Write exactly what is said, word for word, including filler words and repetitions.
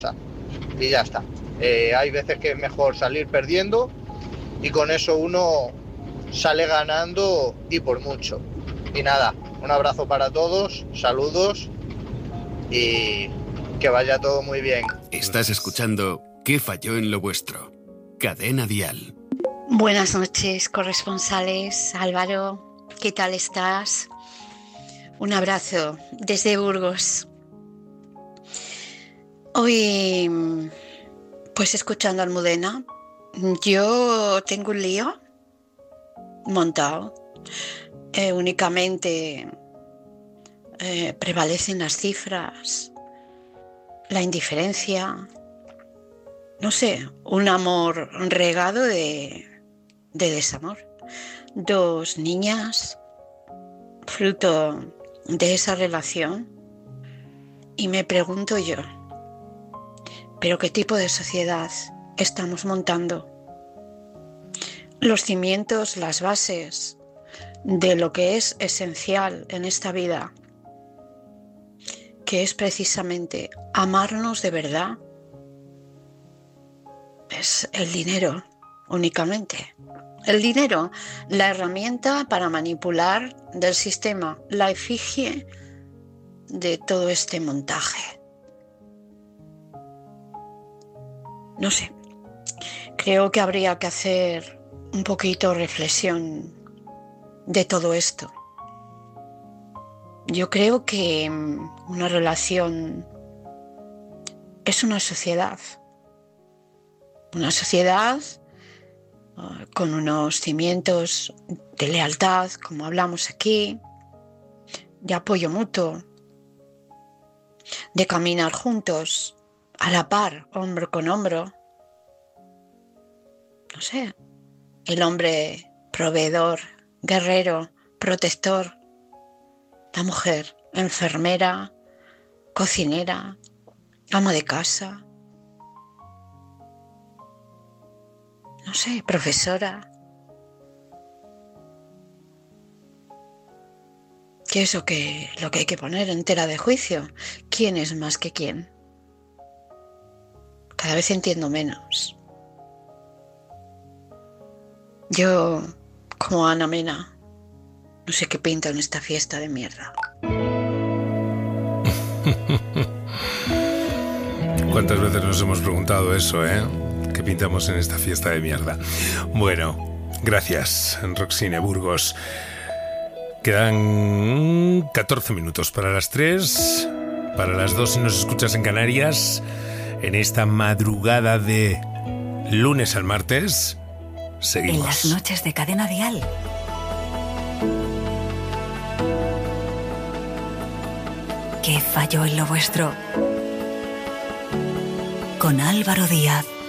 Y ya está. Eh, hay veces que es mejor salir perdiendo y con eso uno sale ganando y por mucho. Y nada, un abrazo para todos, saludos y que vaya todo muy bien. Estás escuchando ¿Qué falló en lo vuestro? Cadena Dial. Buenas noches, corresponsales. Álvaro, ¿qué tal estás? Un abrazo desde Burgos. Hoy, pues escuchando a Almudena, yo tengo un lío montado. Eh, únicamente eh, prevalecen las cifras, la indiferencia, no sé, un amor regado de, de desamor. Dos niñas, fruto de esa relación, y me pregunto yo, ¿pero qué tipo de sociedad estamos montando? Los cimientos, las bases de lo que es esencial en esta vida, que es precisamente amarnos de verdad, es el dinero únicamente. El dinero, la herramienta para manipular del sistema, la efigie de todo este montaje. No sé, creo que habría que hacer un poquito reflexión de todo esto. Yo creo que una relación es una sociedad, una sociedad uh, con unos cimientos de lealtad, como hablamos aquí, de apoyo mutuo, de caminar juntos, a la par, hombro con hombro. No sé, el hombre proveedor, guerrero, protector, la mujer enfermera, cocinera, ama de casa, no sé, profesora. ¿Qué es lo que, lo que hay que poner en tela de juicio? ¿Quién es más que quién? Cada vez entiendo menos. Yo, como Ana Mena, no sé qué pinto en esta fiesta de mierda. ¿Cuántas veces nos hemos preguntado eso, eh? ¿Qué pintamos en esta fiesta de mierda? Bueno, gracias, Roxine Burgos. Quedan catorce minutos para las tres, para las dos si nos escuchas en Canarias, en esta madrugada de lunes al martes. Seguimos. En las noches de Cadena Dial. ¿Qué falló en lo vuestro? Con Álvaro Díaz.